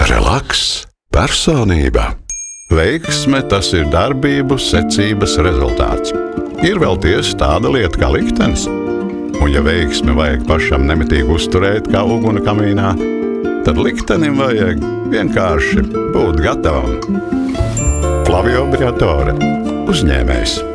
Relaks, personība. Veiksme tas ir darbību secības rezultāts. Ir vēl tiesa tāda lieta kā liktenis. Un ja veiksmi vajag pašam nemitīgi uzturēt kā uguni kamīnā, tad liktenim vajag vienkārši būt gatavam. Flavio Briatore, uzņēmējs.